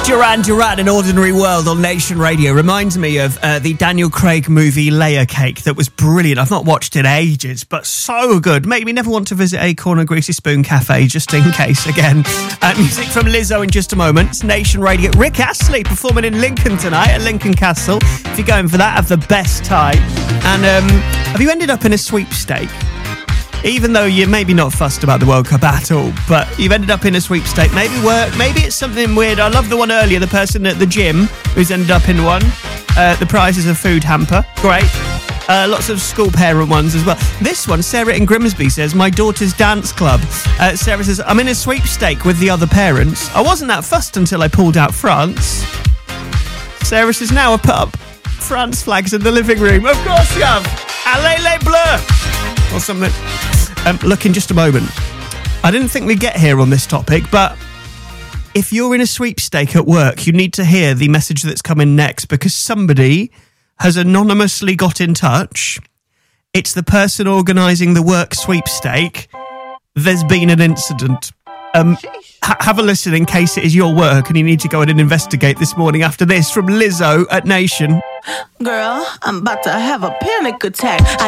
Duran Duran, An Ordinary World on Nation Radio reminds me of the Daniel Craig movie Layer Cake that was brilliant. I've not watched it in ages, but so good. Made me never want to visit Acorn or Greasy Spoon Cafe, just in case, again. Music from Lizzo in just a moment. It's Nation Radio. Rick Astley performing in Lincoln tonight at Lincoln Castle. If you're going for that, have the best time. And have you ended up in a sweepstake? Even though you're maybe not fussed about the World Cup at all, but you've ended up in a sweepstake. Maybe work, maybe it's something weird. I love the one earlier, the person at the gym who's ended up in one. The prize is a food hamper. Great. Lots of school parent ones as well. This one, Sarah in Grimsby says, my daughter's dance club. Sarah says, I'm in a sweepstake with the other parents. I wasn't that fussed until I pulled out France. Sarah says, now I put up France flags in the living room. Of course you have. Allez les bleus. Or something. Look, in just a moment. I didn't think we'd get here on this topic, but if you're in a sweepstake at work, you need to hear the message that's coming next, because somebody has anonymously got in touch. It's the person organising the work sweepstake. There's been an incident. Have a listen in case it is your work and you need to go in and investigate this morning after this from Lizzo at Nation. Girl, I'm about to have a panic attack.